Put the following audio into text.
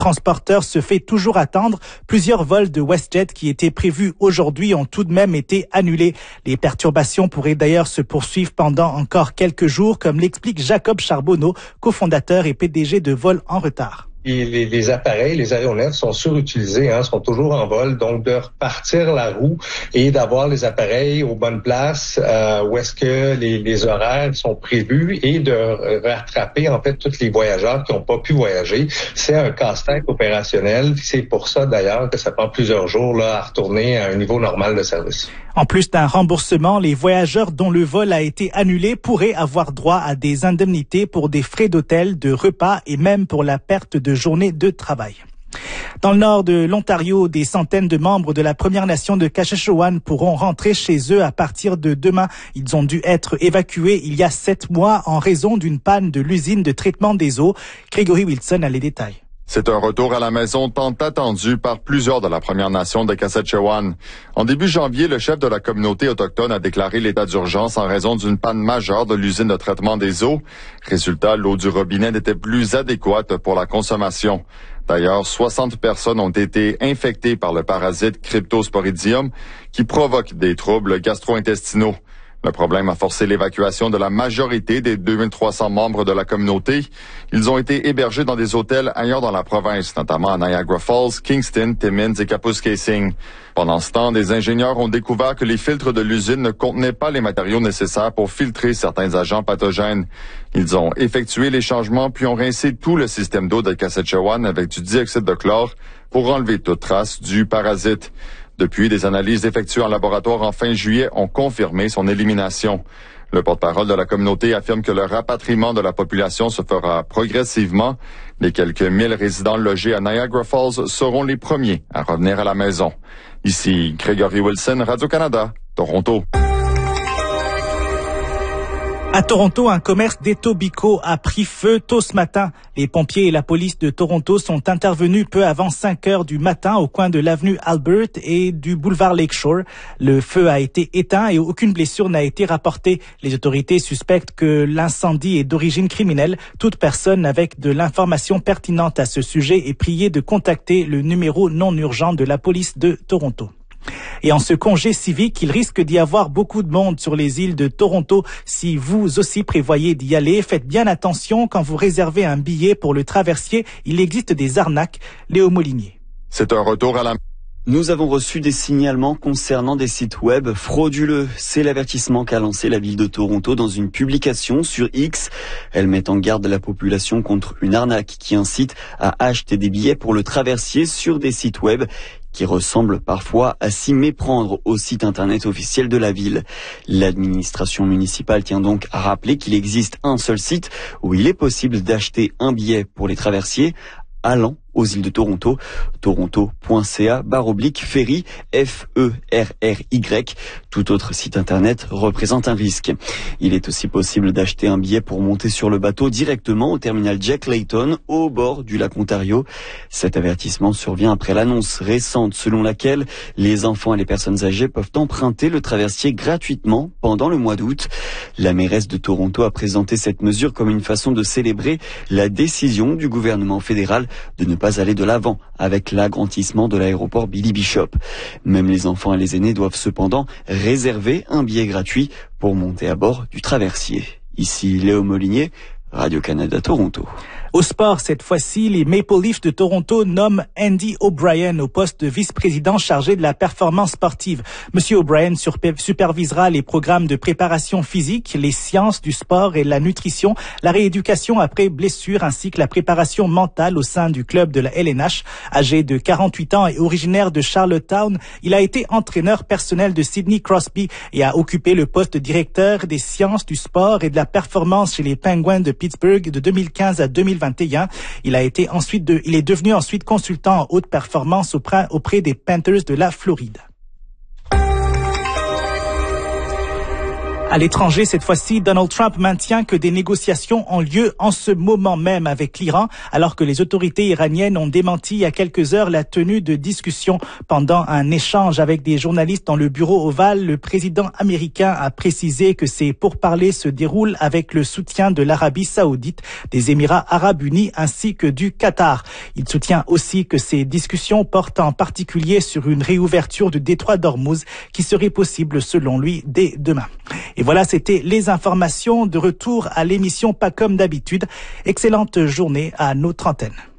transporteur se fait toujours attendre. Plusieurs vols de WestJet qui étaient prévus aujourd'hui ont tout de même été annulés. Les perturbations pourraient d'ailleurs se poursuivre pendant encore quelques jours, comme l'explique Jacob Charbonneau, cofondateur et PDG de Vol en retard. Et les appareils, les aéronefs sont surutilisés, sont toujours en vol. Donc, de repartir la roue et d'avoir les appareils aux bonnes places où est-ce que les horaires sont prévus et de rattraper, en fait, tous les voyageurs qui n'ont pas pu voyager. C'est un casse-tête opérationnel. C'est pour ça, d'ailleurs, que ça prend plusieurs jours là à retourner à un niveau normal de service. En plus d'un remboursement, les voyageurs dont le vol a été annulé pourraient avoir droit à des indemnités pour des frais d'hôtel, de repas et même pour la perte de journée de travail. Dans le nord de l'Ontario, des centaines de membres de la Première Nation de Kashechewan pourront rentrer chez eux à partir de demain. Ils ont dû être évacués il y a 7 mois en raison d'une panne de l'usine de traitement des eaux. Gregory Wilson a les détails. C'est un retour à la maison tant attendu par plusieurs de la Première Nation de Kashechewan. En début janvier, le chef de la communauté autochtone a déclaré l'état d'urgence en raison d'une panne majeure de l'usine de traitement des eaux. Résultat, l'eau du robinet n'était plus adéquate pour la consommation. D'ailleurs, 60 personnes ont été infectées par le parasite Cryptosporidium qui provoque des troubles gastro-intestinaux. Le problème a forcé l'évacuation de la majorité des 2300 membres de la communauté. Ils ont été hébergés dans des hôtels ailleurs dans la province, notamment à Niagara Falls, Kingston, Timmins et Kapuskasing. Pendant ce temps, des ingénieurs ont découvert que les filtres de l'usine ne contenaient pas les matériaux nécessaires pour filtrer certains agents pathogènes. Ils ont effectué les changements puis ont rincé tout le système d'eau de Kashechewan avec du dioxyde de chlore pour enlever toute trace du parasite. Depuis, des analyses effectuées en laboratoire en fin juillet ont confirmé son élimination. Le porte-parole de la communauté affirme que le rapatriement de la population se fera progressivement. Les quelques 1000 résidents logés à Niagara Falls seront les premiers à revenir à la maison. Ici, Gregory Wilson, Radio-Canada, Toronto. À Toronto, un commerce d'Etobicoke a pris feu tôt ce matin. Les pompiers et la police de Toronto sont intervenus peu avant 5 heures du matin au coin de l'avenue Albert et du boulevard Lakeshore. Le feu a été éteint et aucune blessure n'a été rapportée. Les autorités suspectent que l'incendie est d'origine criminelle. Toute personne avec de l'information pertinente à ce sujet est priée de contacter le numéro non urgent de la police de Toronto. Et en ce congé civique, il risque d'y avoir beaucoup de monde sur les îles de Toronto. Si vous aussi prévoyez d'y aller, faites bien attention quand vous réservez un billet pour le traversier. Il existe des arnaques. Léo Molinier. C'est un retour à la... Nous avons reçu des signalements concernant des sites web frauduleux. C'est l'avertissement qu'a lancé la ville de Toronto dans une publication sur X. Elle met en garde la population contre une arnaque qui incite à acheter des billets pour le traversier sur des sites web qui ressemblent parfois à s'y méprendre au site internet officiel de la ville. L'administration municipale tient donc à rappeler qu'il existe un seul site où il est possible d'acheter un billet pour les traversiers allant aux îles de Toronto, toronto.ca/ferry, F-E-R-R-Y. Tout autre site internet représente un risque. Il est aussi possible d'acheter un billet pour monter sur le bateau directement au terminal Jack Layton, au bord du lac Ontario. Cet avertissement survient après l'annonce récente selon laquelle les enfants et les personnes âgées peuvent emprunter le traversier gratuitement pendant le mois d'août. La mairesse de Toronto a présenté cette mesure comme une façon de célébrer la décision du gouvernement fédéral de ne pas aller de l'avant avec l'agrandissement de l'aéroport Billy Bishop. Même les enfants et les aînés doivent cependant réserver un billet gratuit pour monter à bord du traversier. Ici Léo Molinier, Radio-Canada Toronto. Au sport, cette fois-ci, les Maple Leafs de Toronto nomment Andy O'Brien au poste de vice-président chargé de la performance sportive. Monsieur O'Brien supervisera les programmes de préparation physique, les sciences du sport et la nutrition, la rééducation après blessure ainsi que la préparation mentale au sein du club de la LNH. Âgé de 48 ans et originaire de Charlottetown, il a été entraîneur personnel de Sidney Crosby et a occupé le poste de directeur des sciences du sport et de la performance chez les Penguins de Pittsburgh de 2015 à 2021. Il est devenu ensuite consultant en haute performance auprès des Panthers de la Floride. À l'étranger, cette fois-ci, Donald Trump maintient que des négociations ont lieu en ce moment même avec l'Iran, alors que les autorités iraniennes ont démenti il y a quelques heures la tenue de discussions. Pendant un échange avec des journalistes dans le bureau ovale, le président américain a précisé que ces pourparlers se déroulent avec le soutien de l'Arabie saoudite, des Émirats arabes unis ainsi que du Qatar. Il soutient aussi que ces discussions portent en particulier sur une réouverture du détroit d'Ormuz qui serait possible selon lui dès demain. Et voilà, c'était les informations. De retour à l'émission Pas comme d'habitude. Excellente journée à notre antenne.